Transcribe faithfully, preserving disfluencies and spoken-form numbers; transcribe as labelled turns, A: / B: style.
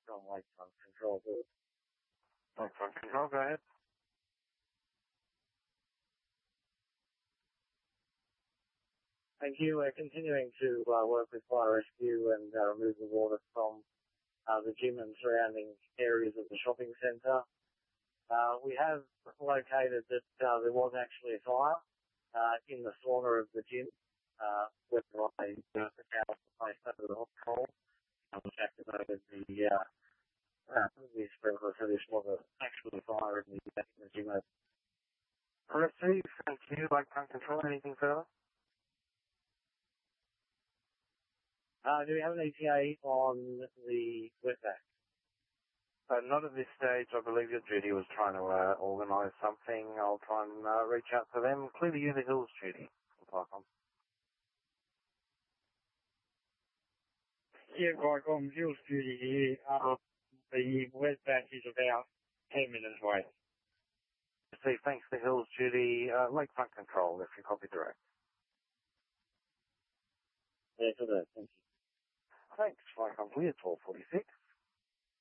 A: from Lakefront Control.
B: Lakefront Control, go ahead.
A: Thank you. We're continuing to uh, work with fire rescue and uh, remove the water from uh, the gym and surrounding areas of the shopping centre. Uh, we have located that uh, there was actually a fire uh, in the sauna of the gym, uh, where I uh, the towel placed over the hot coal, uh, which activated the uh, uh, the sprinkler, so this was a, actually a fire in the, in the gym.
B: Receive, thank you. Lakefront Control, anything further?
A: Uh, do we have an E T A on the wetback?
B: Uh, not at this stage. I believe your Judy was trying to uh, organise something. I'll try and uh, reach out to them. Clearly you're the Hills, Judy. Viacom.
C: Yeah, Viacom, Hills Judy here. Uh, the wetback is about ten minutes away.
B: See, thanks to Hills, Judy. Uh, Lakefront Control, if you copy direct.
A: Yeah, for that. Thank you.
B: Thanks, Viacom. We're twelve forty-six.